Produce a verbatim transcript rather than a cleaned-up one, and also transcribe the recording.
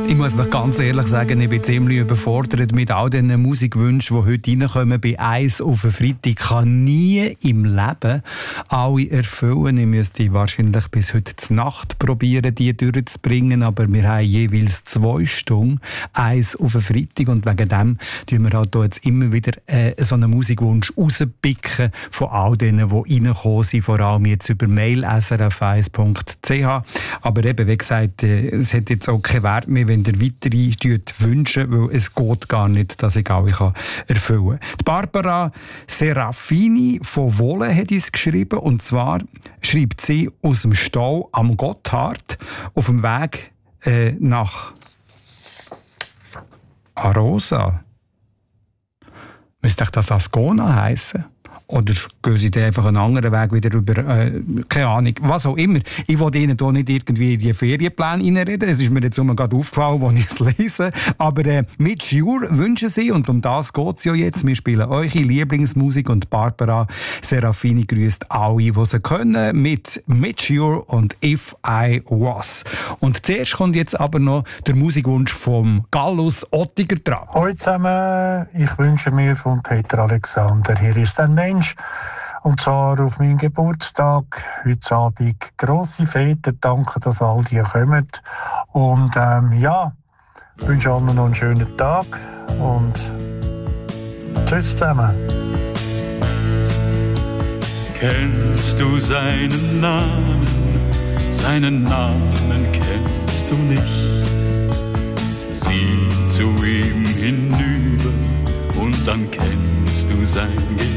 Ich muss noch ganz ehrlich sagen, ich bin ziemlich überfordert mit all diesen Musikwünschen, die heute reinkommen. Bei «Eis auf den Freitag» ich kann nie im Leben alle erfüllen. Ich müsste wahrscheinlich bis heute zur Nacht probieren, die durchzubringen. Aber wir haben jeweils zwei Stunden «Eis auf den Freitag» und wegen dem tun wir halt jetzt immer wieder äh, so einen Musikwunsch rauspicken von all denen, die reingekommen sind, vor allem jetzt über Mail s r f eins punkt c h. Aber eben, wie gesagt, äh, es hat jetzt auch keinen Wert mehr, wenn ihr weitere wünschen, weil es geht gar nicht, dass ich alle kann erfüllen kann. Die Barbara Serafini von Wohlen hat es geschrieben, und zwar schreibt sie aus dem Stall am Gotthard auf dem Weg äh, nach Arosa. Müsste das Ascona heissen? Oder gehen sie dann einfach einen anderen Weg wieder über, äh, keine Ahnung, was auch immer. Ich will ihnen hier nicht irgendwie in die Ferienpläne reinreden. Es ist mir jetzt immer gerade aufgefallen, als ich es lese. Aber äh, mit Sure wünschen sie, und um das geht es ja jetzt. Wir spielen eure Lieblingsmusik und Barbara Serafini grüßt alle, die sie können, mit Mit Sure und If I Was. Und zuerst kommt jetzt aber noch der Musikwunsch vom Gallus Ottiger dran. Hallo zusammen, ich wünsche mir von Peter Alexander «Hier ist ein Mensch». Und zwar auf meinen Geburtstag, heute Abend, grosse Fete, danke, dass all die kommen. Und ähm, ja, ich wünsche allen noch einen schönen Tag und tschüss zusammen. Kennst du seinen Namen? Seinen Namen kennst du nicht. Sieh zu ihm hinüber und dann kennst du sein Gesicht.